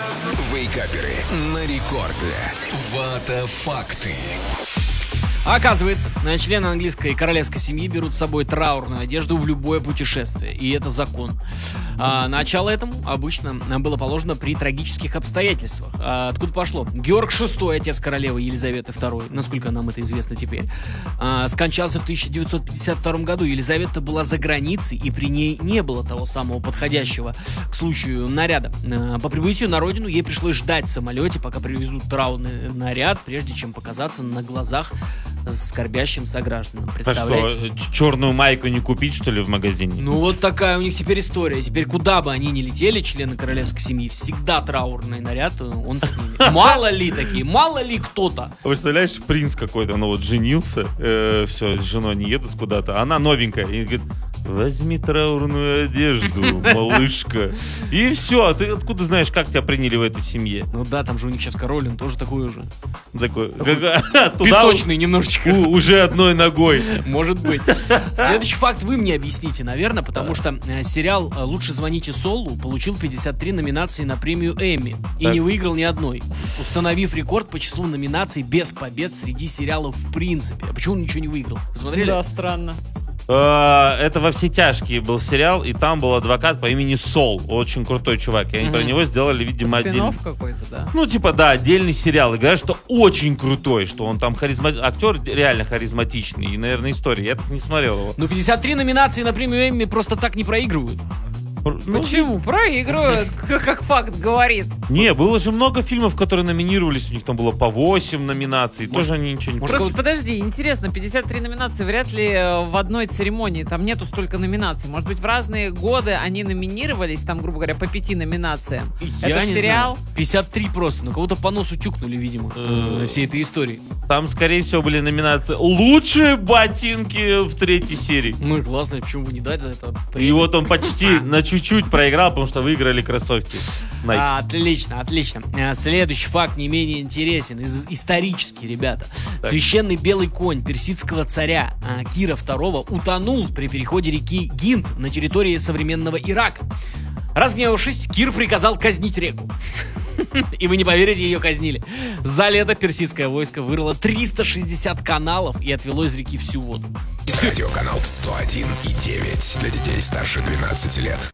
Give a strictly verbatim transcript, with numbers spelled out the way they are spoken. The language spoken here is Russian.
Вейкаперы на рекорде. Вата факты. Оказывается, члены английской королевской семьи берут с собой траурную одежду в любое путешествие, и это закон. А, начало этому обычно было положено при трагических обстоятельствах. А, откуда пошло? Георг шестой, отец королевы Елизаветы второй, насколько нам это известно теперь, а, скончался в тысяча девятьсот пятьдесят втором году. Елизавета была за границей, и при ней не было того самого подходящего к случаю наряда. А, по прибытию на родину ей пришлось ждать в самолете, пока привезут траурный наряд, прежде чем показаться на глазах скорбящим согражданам. Представляете? А что, черную майку не купить, что ли, в магазине? Ну вот такая у них теперь история. Теперь куда бы они ни летели, члены королевской семьи, всегда траурный наряд, он с ними. Мало ли такие, мало ли кто-то. Представляешь, принц какой-то, ну вот женился, э, все, с женой не едут куда-то, она новенькая, и говорит: возьми траурную одежду, малышка. И все, а ты откуда знаешь, как тебя приняли в этой семье? Ну да, там же у них сейчас король, он тоже такой уже. Такой, песочный немножечко. Уже одной ногой. Может быть. Следующий факт вы мне объясните, наверное, потому что сериал «Лучше звоните Солу» получил пятьдесят три номинации на премию Эмми и не выиграл ни одной, установив рекорд по числу номинаций без побед среди сериалов в принципе. А почему он ничего не выиграл? Посмотрели? Да, странно. Это «Во все тяжкие» был сериал, и там был адвокат по имени Сол, очень крутой чувак, и они угу. про него сделали, видимо, отдельный... какой-то, да? Ну, типа, да, отдельный сериал, и говорят, что очень крутой, что он там харизма... актер реально харизматичный, и, наверное, история, я так не смотрел его. Ну, пятьдесят три номинации на премию Эмми просто так не проигрывают. Ну, почему? Проигрывают, как факт говорит. Не, было же много фильмов, которые номинировались, у них там было по восемь номинаций, может, тоже они ничего не... Просто может, подожди, интересно, пятьдесят три номинации вряд ли в одной церемонии, там нету столько номинаций. Может быть, в разные годы они номинировались, там, грубо говоря, по пяти номинациям. Я Это не сериал? Знаю. пятьдесят три просто, на кого-то по носу тюкнули, видимо, всей этой истории. Там, скорее всего, были номинации «Лучшие ботинки в третьей серии». Ну и классно, почему бы не дать за это? И вот он почти на чуть-чуть проиграл, потому что выиграли кроссовки. А, отлично, отлично. Следующий факт не менее интересен. Из- исторический, ребята. Так. Священный белый конь персидского царя Кира второго утонул при переходе реки Гинд на территории современного Ирака. Разгневавшись, Кир приказал казнить реку. И вы не поверите, ее казнили. За лето персидское войско вырыло триста шестьдесят каналов и отвело из реки всю воду. Радиоканал сто один и девять для детей старше двенадцати лет.